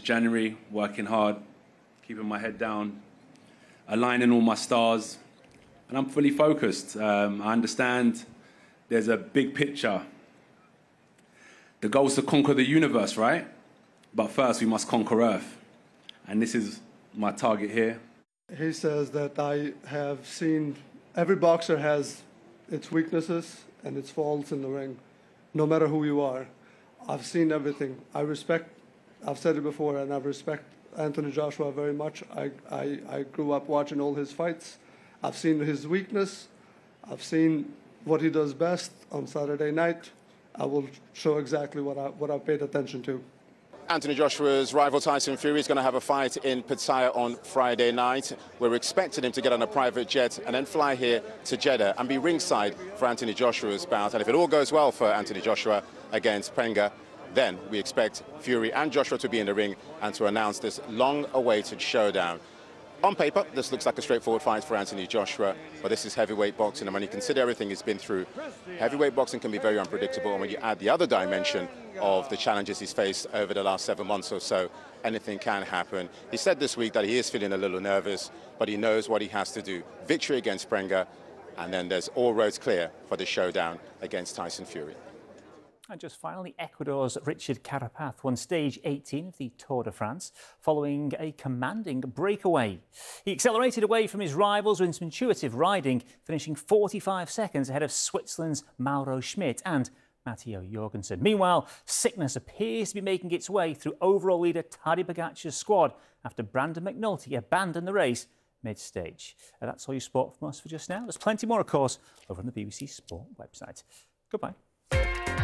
January, working hard, keeping my head down, aligning all my stars, and I'm fully focused. I understand there's a big picture. The goal is to conquer the universe, right? But first, we must conquer Earth. And this is my target here. He says that I have seen every boxer has its weaknesses and its faults in the ring, no matter who you are. I've seen everything. I've said it before, and I respect Anthony Joshua very much. I grew up watching all his fights. I've seen his weakness. I've seen what he does best on Saturday night. I will show exactly what I've paid attention to. Anthony Joshua's rival Tyson Fury is going to have a fight in Pattaya on Friday night. We're expecting him to get on a private jet and then fly here to Jeddah and be ringside for Anthony Joshua's bout. And if it all goes well for Anthony Joshua against Prenga, then we expect Fury and Joshua to be in the ring and to announce this long-awaited showdown. On paper, this looks like a straightforward fight for Anthony Joshua, but this is heavyweight boxing, and when you consider everything he's been through, heavyweight boxing can be very unpredictable, and when you add the other dimension of the challenges he's faced over the last 7 months or so, anything can happen. He said this week that he is feeling a little nervous, but he knows what he has to do. Victory against Prenga, and then there's all roads clear for the showdown against Tyson Fury. And just finally, Ecuador's Richard Carapaz won stage 18 of the Tour de France following a commanding breakaway. He accelerated away from his rivals with some intuitive riding, finishing 45 seconds ahead of Switzerland's Mauro Schmidt and Matteo Jorgensen. Meanwhile, sickness appears to be making its way through overall leader Tadej Pogacar's squad after Brandon McNulty abandoned the race mid-stage. That's all your sport from us for just now. There's plenty more, of course, over on the BBC Sport website. Goodbye.